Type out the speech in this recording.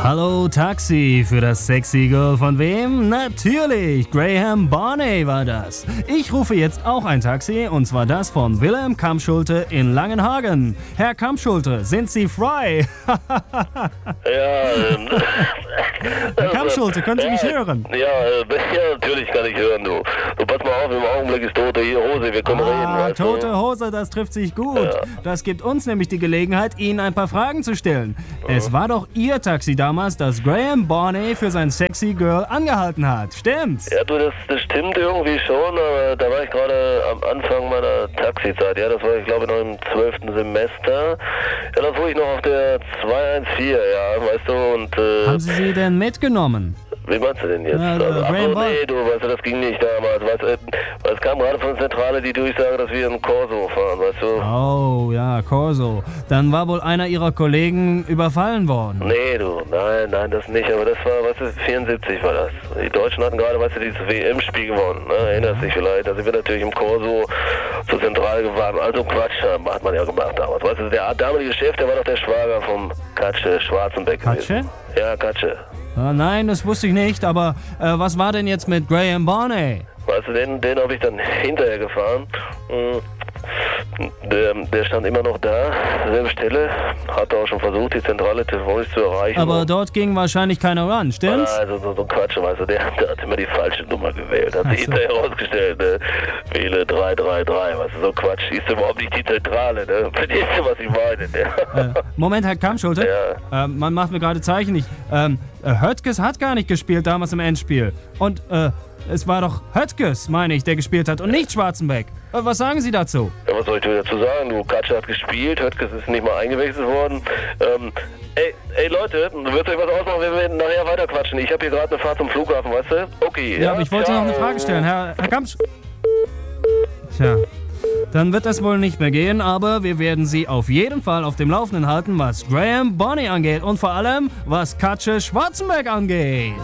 Hallo Taxi, für das sexy Girl von wem? Natürlich, Graham Barney war das. Ich rufe jetzt auch ein Taxi, und zwar das von Wilhelm Kampschulte in Langenhagen. Herr Kampschulte, sind Sie frei? Herr Kampschulte, können Sie mich hören? Ja, natürlich kann ich hören, du. Du, pass mal auf, im Augenblick ist tote Hose, wir können reden, weißt du? Tote Hose, das trifft sich gut. Ja. Das gibt uns nämlich die Gelegenheit, Ihnen ein paar Fragen zu stellen. Es war doch Ihr Taxi damals, das Graham Barney für sein sexy Girl angehalten hat. Stimmt's? Ja, du, das stimmt irgendwie schon, aber da war ich gerade am Anfang meiner Taxizeit. Ja, das war, ich glaube, noch im 12. Semester. Ja, da fuhr ich noch auf der 214, ja, weißt du, und Haben Sie sie denn mitgenommen? wie meinst du denn jetzt? Ja, Ach, nee, du, weißt du, das ging nicht damals. Weißt du, es kam gerade von der Zentrale die Durchsage, dass wir in Corso fahren, weißt du? Oh, ja, Corso. Dann war wohl einer Ihrer Kollegen überfallen worden. Nee, du, nein, das nicht, aber das war, weißt du, 74 war das. Die Deutschen hatten gerade, weißt du, dieses WM-Spiel gewonnen, ne? Erinnerst dich vielleicht? Da sind wir natürlich im Corso zur Zentrale gefahren. Also Quatsch, hat man ja gemacht damals. Weißt du, der damalige Chef, der war doch der Schwager vom Katsche Schwarzenbeck gewesen. Katsche? Ja, Katsche. Nein, das wusste ich nicht, aber was war denn jetzt mit Graham Barney? Weißt du, den habe ich dann hinterher gefahren. Der stand immer noch da, selbe Stelle, hat auch schon versucht, die Zentrale telefonisch zu erreichen. Aber dort ging wahrscheinlich keiner ran, stimmt's? Also so ein Quatsch, weißt du, der hat immer die falsche Nummer gewählt, hat sich hinterher herausgestellt, ne? Wähle 333, weißt du, so Quatsch, ist überhaupt nicht die Zentrale, ne? Verstehst du, was ich meine, ne? Moment, Herr Kampschulte, man macht mir gerade Zeichen. Höttges hat gar nicht gespielt damals im Endspiel. Und es war doch Höttges, meine ich, der gespielt hat und nicht Schwarzenbeck. Was sagen Sie dazu? Ja, was soll ich dazu sagen? Du, Katsche hat gespielt, Höttges ist nicht mal eingewechselt worden. Ey Leute, wird euch was ausmachen, wenn wir nachher weiter quatschen? Ich habe hier gerade eine Fahrt zum Flughafen, weißt du? Okay. Ja, aber ich wollte noch eine Frage stellen, Herr Kampschulte. Tja, dann wird das wohl nicht mehr gehen, aber wir werden Sie auf jeden Fall auf dem Laufenden halten, was Graham Barney angeht und vor allem, was Katsche Schwarzenbeck angeht.